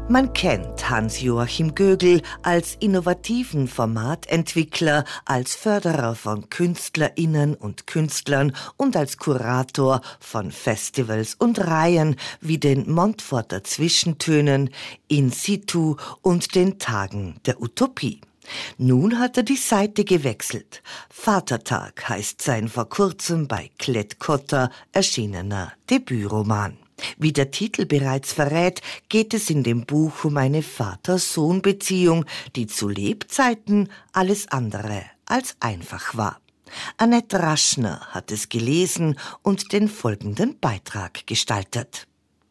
Man kennt Hans-Joachim Gögel als innovativen Formatentwickler, als Förderer von KünstlerInnen und Künstlern und als Kurator von Festivals und Reihen wie den Montforter Zwischentönen, In situ und den Tagen der Utopie. Nun hat er die Seite gewechselt. Vatertag heißt sein vor kurzem bei Klett-Cotta erschienener Debütroman. Wie der Titel bereits verrät, geht es in dem Buch um eine Vater-Sohn-Beziehung, die zu Lebzeiten alles andere als einfach war. Annette Raschner hat es gelesen und den folgenden Beitrag gestaltet.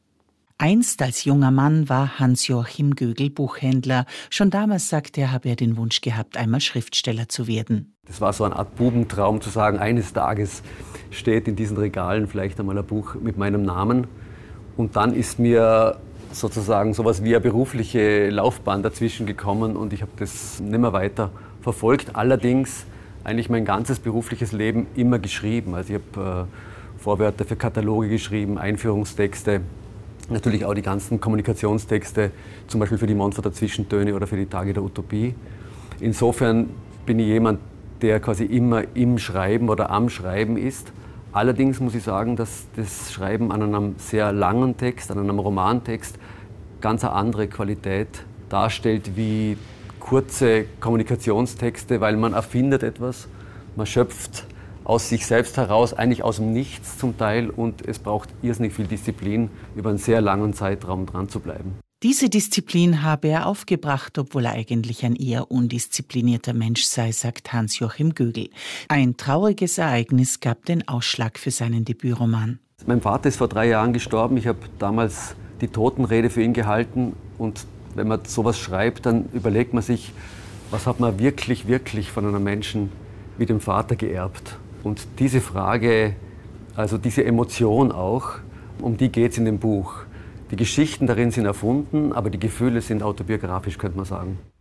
Einst als junger Mann war Hans-Joachim Gögel Buchhändler. Schon damals, sagte er, habe er den Wunsch gehabt, einmal Schriftsteller zu werden. Das war so eine Art Bubentraum, zu sagen, eines Tages steht in diesen Regalen vielleicht einmal ein Buch mit meinem Namen. Und dann ist mir sozusagen sowas wie eine berufliche Laufbahn dazwischen gekommen und ich habe das nicht mehr weiter verfolgt. Allerdings eigentlich mein ganzes berufliches Leben immer geschrieben. Also ich habe Vorwörter für Kataloge geschrieben, Einführungstexte, natürlich auch die ganzen Kommunikationstexte, zum Beispiel für die Montforter Zwischentöne oder für die Tage der Utopie. Insofern bin ich jemand, der quasi immer im Schreiben oder am Schreiben ist. Allerdings muss ich sagen, dass das Schreiben an einem sehr langen Text, an einem Romantext, ganz eine andere Qualität darstellt wie kurze Kommunikationstexte, weil man erfindet etwas, man schöpft aus sich selbst heraus, eigentlich aus dem Nichts zum Teil, und es braucht irrsinnig viel Disziplin, über einen sehr langen Zeitraum dran zu bleiben. Diese Disziplin habe er aufgebracht, obwohl er eigentlich ein eher undisziplinierter Mensch sei, sagt Hans-Joachim Gögel. Ein trauriges Ereignis gab den Ausschlag für seinen Debütroman. Mein Vater ist vor 3 Jahren gestorben. Ich habe damals die Totenrede für ihn gehalten. Und wenn man sowas schreibt, dann überlegt man sich, was hat man wirklich von einem Menschen wie dem Vater geerbt. Und diese Frage, also diese Emotion auch, um die geht es in dem Buch. Die Geschichten darin sind erfunden, aber die Gefühle sind autobiografisch, könnte man sagen.